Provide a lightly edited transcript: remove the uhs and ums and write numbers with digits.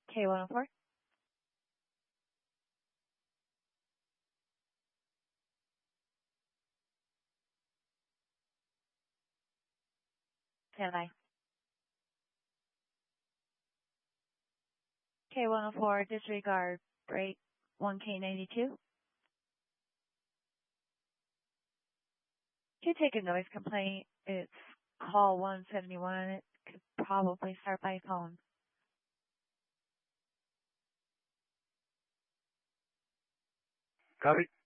K104. Stand by. K104, disregard break 1K92. To take a noise complaint, it's call 171. It could probably start by phone. Copy.